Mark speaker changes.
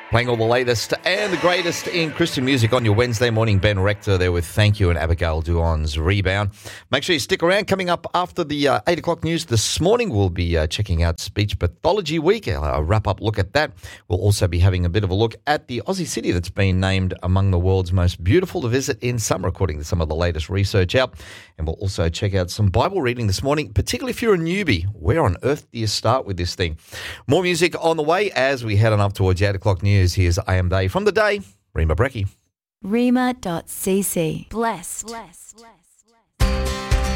Speaker 1: Playing all the latest and the greatest in Christian music on your Wednesday morning. Ben Rector there with Thank You and Abigail Duon's Rebound. Make sure you stick around. Coming up after the 8 o'clock news this morning, we'll be checking out Speech Pathology Week, a wrap-up look at that. We'll also be having a bit of a look at the Aussie city that's been named among the world's most beautiful to visit in summer, according to some of the latest research out. And we'll also check out some Bible reading this morning, particularly if you're a newbie. Where on earth do you start with this thing? More music on the way as we head on up towards the 8 o'clock news. Here's I Am They from The Day, Rima Brecky.
Speaker 2: Rima.cc. Blessed.